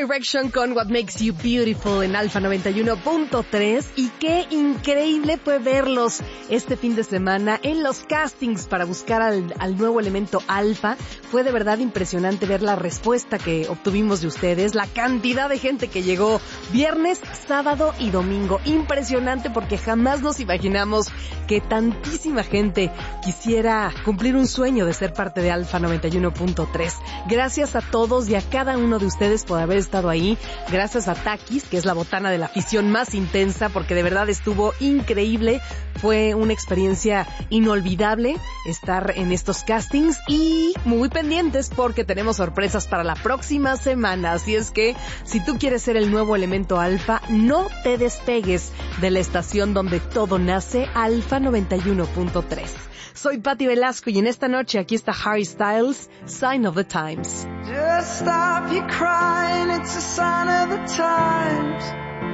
Direction con What Makes You Beautiful en Alfa 91.3 y qué increíble fue verlos este fin de semana en los castings para buscar al nuevo elemento Alfa. Fue de verdad impresionante ver la respuesta que obtuvimos de ustedes, la cantidad de gente que llegó viernes, sábado y domingo. Impresionante porque jamás nos imaginamos que tantísima gente quisiera cumplir un sueño de ser parte de Alfa 91.3. Gracias a todos y a cada uno de ustedes por haber estado ahí. Gracias a Takis, que es la botana de la afición más intensa, porque de verdad estuvo increíble. Fue una experiencia inolvidable estar en estos castings y muy pendientes porque tenemos sorpresas para la próxima semana. Así es que si tú quieres ser el nuevo elemento Alfa, no te despegues de la estación donde todo nace, Alfa 91.3. Soy Patti Velasco y en esta noche aquí está Harry Styles, Sign of the Times. Just stop your crying, it's a sign of the times.